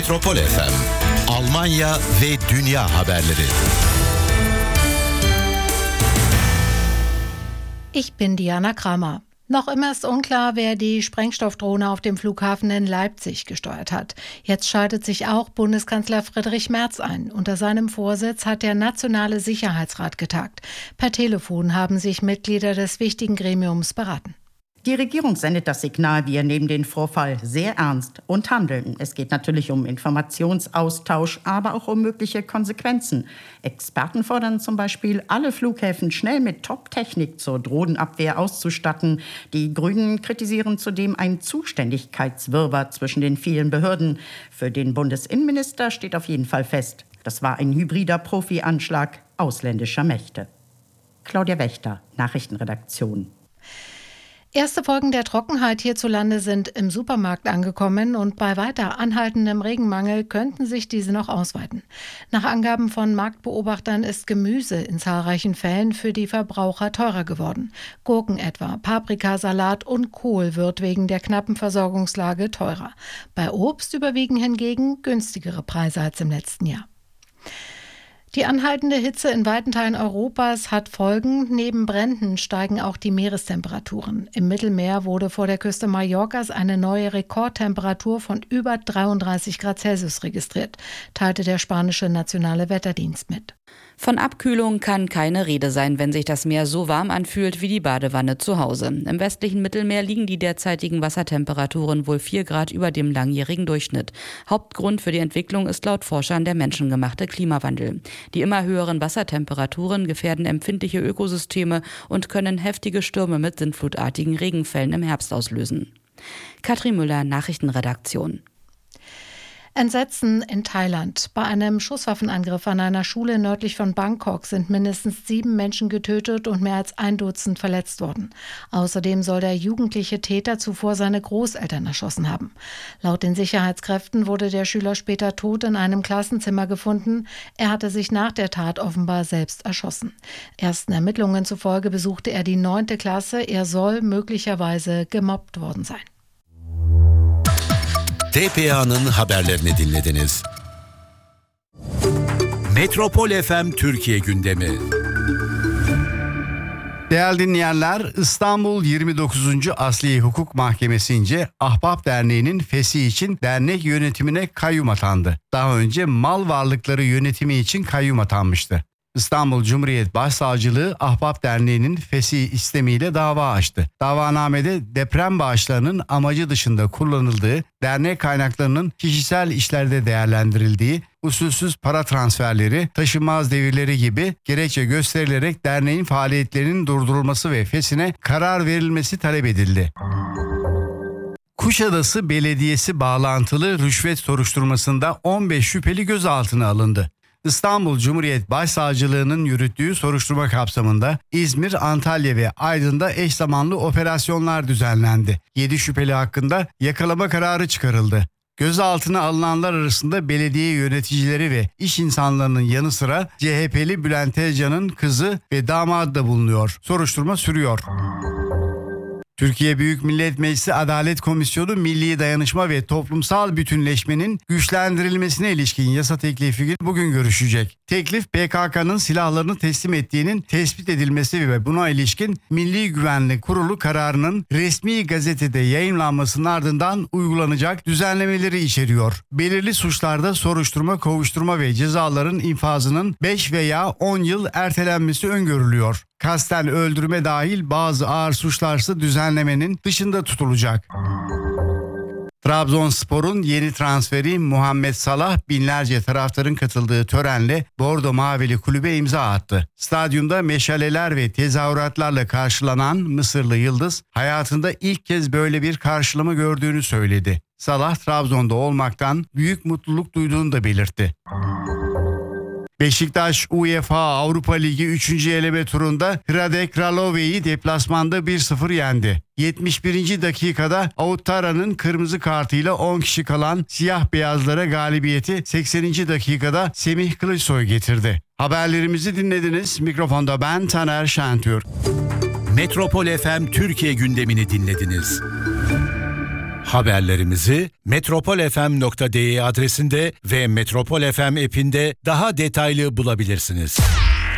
Metropol FM, Almanya ve dünya haberleri. Ich bin Diana Kramer. Noch immer ist unklar, wer die Sprengstoffdrohne auf dem Flughafen in Leipzig gesteuert hat. Jetzt schaltet sich auch Bundeskanzler Friedrich Merz ein. Unter seinem Vorsitz hat der Nationale Sicherheitsrat getagt. Per Telefon haben sich Mitglieder des wichtigen Gremiums beraten. Die Regierung sendet das Signal, wir nehmen den Vorfall sehr ernst und handeln. Es geht natürlich um Informationsaustausch, aber auch um mögliche Konsequenzen. Experten fordern zum Beispiel, alle Flughäfen schnell mit Top-Technik zur Drohnenabwehr auszustatten. Die Grünen kritisieren zudem einen Zuständigkeitswirrwarr zwischen den vielen Behörden. Für den Bundesinnenminister steht auf jeden Fall fest, das war ein hybrider Profi-Anschlag ausländischer Mächte. Claudia Wächter, Nachrichtenredaktion. Erste Folgen der Trockenheit hierzulande sind im Supermarkt angekommen und bei weiter anhaltendem Regenmangel könnten sich diese noch ausweiten. Nach Angaben von Marktbeobachtern ist Gemüse in zahlreichen Fällen für die Verbraucher teurer geworden. Gurken etwa, Paprika, Salat und Kohl wird wegen der knappen Versorgungslage teurer. Bei Obst überwiegen hingegen günstigere Preise als im letzten Jahr. Die anhaltende Hitze in weiten Teilen Europas hat Folgen. Neben Bränden steigen auch die Meerestemperaturen. Im Mittelmeer wurde vor der Küste Mallorcas eine neue Rekordtemperatur von über 33 Grad Celsius registriert, teilte der spanische Nationale Wetterdienst mit. Von Abkühlung kann keine Rede sein, wenn sich das Meer so warm anfühlt wie die Badewanne zu Hause. Im westlichen Mittelmeer liegen die derzeitigen Wassertemperaturen wohl 4 Grad über dem langjährigen Durchschnitt. Hauptgrund für die Entwicklung ist laut Forschern der menschengemachte Klimawandel. Die immer höheren Wassertemperaturen gefährden empfindliche Ökosysteme und können heftige Stürme mit sintflutartigen Regenfällen im Herbst auslösen. Katrin Müller, Nachrichtenredaktion. Entsetzen in Thailand. Bei einem Schusswaffenangriff an einer Schule nördlich von Bangkok sind mindestens 7 Menschen getötet und mehr als 1 Dutzend verletzt worden. Außerdem soll der jugendliche Täter zuvor seine Großeltern erschossen haben. Laut den Sicherheitskräften wurde der Schüler später tot in einem Klassenzimmer gefunden. Er hatte sich nach der Tat offenbar selbst erschossen. Ersten Ermittlungen zufolge besuchte er die 9. Klasse. Er soll möglicherweise gemobbt worden sein. TPA'nın haberlerini dinlediniz. Metropol FM Türkiye gündemi. Değerli dinleyenler, İstanbul 29. Asliye Hukuk Mahkemesi'nce Ahbap Derneği'nin fesih için dernek yönetimine kayyum atandı. Daha önce mal varlıkları yönetimi için kayyum atanmıştı. İstanbul Cumhuriyet Başsavcılığı Ahbap Derneği'nin fesih istemiyle dava açtı. Davanamede deprem bağışlarının amacı dışında kullanıldığı, dernek kaynaklarının kişisel işlerde değerlendirildiği, usulsüz para transferleri, taşınmaz devirleri gibi gerekçe gösterilerek derneğin faaliyetlerinin durdurulması ve feshine karar verilmesi talep edildi. Kuşadası Belediyesi bağlantılı rüşvet soruşturmasında 15 şüpheli gözaltına alındı. İstanbul Cumhuriyet Başsavcılığı'nın yürüttüğü soruşturma kapsamında İzmir, Antalya ve Aydın'da eş zamanlı operasyonlar düzenlendi. 7 şüpheli hakkında yakalama kararı çıkarıldı. Gözaltına alınanlar arasında belediye yöneticileri ve iş insanlarının yanı sıra CHP'li Bülent Tezcan'ın kızı ve damadı da bulunuyor. Soruşturma sürüyor. Türkiye Büyük Millet Meclisi Adalet Komisyonu Milli Dayanışma ve Toplumsal Bütünleşmenin güçlendirilmesine ilişkin yasa teklifi bugün görüşecek. Teklif PKK'nın silahlarını teslim ettiğinin tespit edilmesi ve buna ilişkin Milli Güvenlik Kurulu kararının resmi gazetede yayımlanmasının ardından uygulanacak düzenlemeleri içeriyor. Belirli suçlarda soruşturma, kovuşturma ve cezaların infazının 5 veya 10 yıl ertelenmesi öngörülüyor. Kasten öldürme dahil bazı ağır suçlarsa düzenlemenin dışında tutulacak. Trabzonspor'un yeni transferi Muhammed Salah binlerce taraftarın katıldığı törenle Bordo Mavili kulübe imza attı. Stadyumda meşaleler ve tezahüratlarla karşılanan Mısırlı yıldız hayatında ilk kez böyle bir karşılama gördüğünü söyledi. Salah Trabzon'da olmaktan büyük mutluluk duyduğunu da belirtti. Beşiktaş UEFA Avrupa Ligi 3. eleme turunda Hradec Kralove'yi deplasmanda 1-0 yendi. 71. dakikada Outara'nın kırmızı kartıyla 10 kişi kalan siyah beyazlara galibiyeti 80. dakikada Semih Kılıçsoy getirdi. Haberlerimizi dinlediniz. Mikrofonda ben Taner Şentürk. Metropol FM Türkiye gündemini dinlediniz. Haberlerimizi metropolfm.de adresinde ve Metropol FM app'inde daha detaylı bulabilirsiniz.